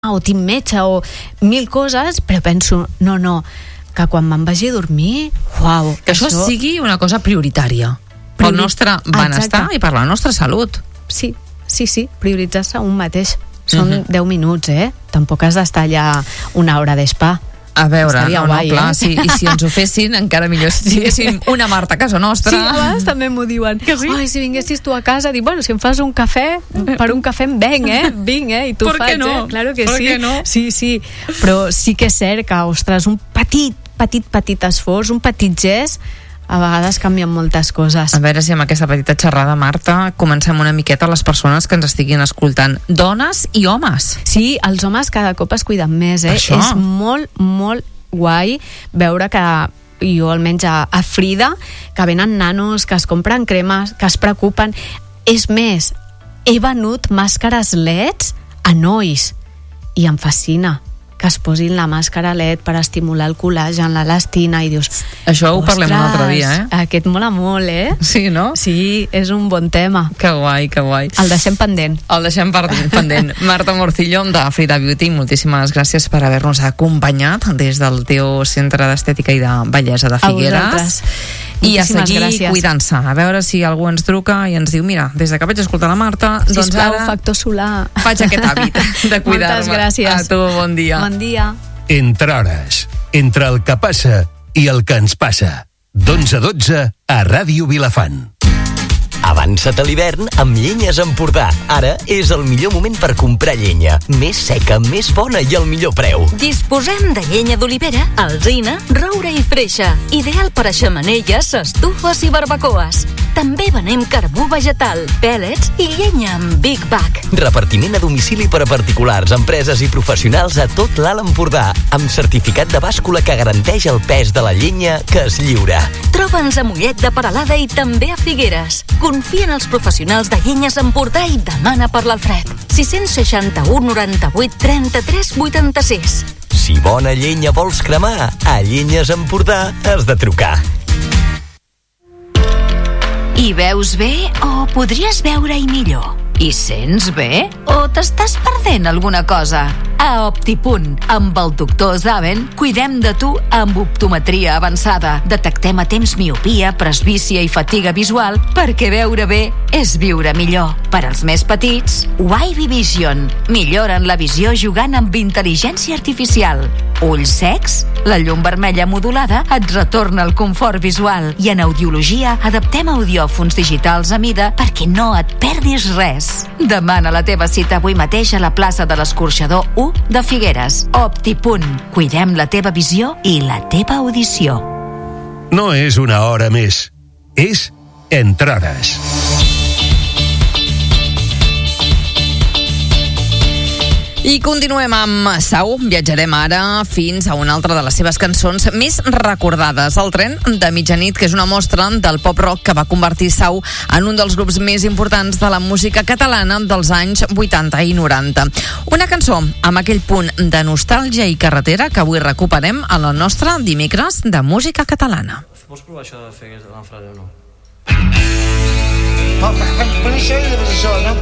o tinc metge o 1000 coses, però penso, no, que quan me'n vagi a dormir, uau, que això sigui una cosa prioritària pel nostre benestar i per la nostra salut. Sí, prioritzar-se un mateix. Són 10 minuts, Tampoc has d'estar allà una hora d'espa. A veure, guai, clar, sí, i si ens ho fessin, encara millor, si tinguéssim una Marta a casa nostra. Sí, a vegades també m'ho diuen. Que sí? Ai, si vinguessis tu a casa, dic, bueno, si em fas un cafè, per un cafè em venc, vinc, i tu faig, no? Claro que ¿Por sí. qué no? Sí, però sí que és cert que, ostres, un petit esforç, un petit gest, a vegades canvien moltes coses. A veure si amb aquesta petita xerrada, Marta, comencem una miqueta les persones que ens estiguin escoltant. Dones i homes. Sí, els homes cada cop es cuiden més, Això. És molt, molt guai veure que jo almenys a Frida, que venen nanos, que es compren cremes, que es preocupen. És més, he venut màscares LEDs a nois i em fascina que es posin la màscara LED per estimular el col·lagen, l'elastina, i dius... Això ho parlem un altre dia, Aquest mola molt, Sí, no? Sí, és un bon tema. Que guai, que guai. El deixem pendent. El deixem pendent. Marta Morcillo, de Frida Beauty, moltíssimes gràcies per haver-nos acompanyat des del teu centre d'estètica i de bellesa de Figueres. I a seguir cuidant-se. A veure si algú ens truca i ens diu, mira, des que vaig escoltar la Marta, doncs ara factor solar. faig aquest hàbit de cuidar-me. Moltes gràcies. A tu, bon dia. Bon dia. Entre hores, entre el que passa i el que ens passa. d'11 a 12 a Ràdio Vilafant. Avança't a l'hivern amb Llenyes Empordà. Ara és el millor moment per comprar llenya. Més seca, més bona i al millor preu. Disposem de llenya d'olivera, alzina, roure i freixa. Ideal per a xemeneies, estufes i barbacoes. També venem carbó vegetal, pèl·lets i llenya amb Big Bag. Repartiment a domicili per a particulars, empreses i professionals a tot l'Alt Empordà, amb certificat de bàscula que garanteix el pes de la llenya que es lliura. Troba'ns a Mollet de Peralada i també a Figueres. Confia en els professionals de Llenyes Empordà i demana per l'Alfred. 661 98 33 86. Si bona llenya vols cremar, a Llenyes Empordà has de trucar. Hi veus bé o podries veure-hi millor? Hi sents bé o t'estàs perdent alguna cosa? A Optipunt, amb el doctor Zaven, cuidem de tu amb optometria avançada. Detectem a temps miopia, presbícia i fatiga visual perquè veure bé és viure millor. Per als més petits, Wavy Vision. Milloren la visió jugant amb intel·ligència artificial. Ulls secs? La llum vermella modulada et retorna el confort visual. I en audiologia adaptem audiòfons digitals a mida perquè no et perdis res. Demana la teva cita avui mateix a la plaça de l'Escorxador 1 de Figueres. Optipunt. Cuidem la teva visió i la teva audició. No és una hora més, és Entre hores. I continuem amb Sau. Viatjarem ara fins a una altra de les seves cançons més recordades, El tren de mitjanit, que és una mostra del pop-rock que va convertir Sau en un dels grups més importants de la música catalana dels anys 80 i 90. Una cançó amb aquell punt de nostàlgia i carretera que avui recuperem a la nostra dimecres de música catalana. Vols provar això de fer l'enfrare o no? Per això hi debes això, no?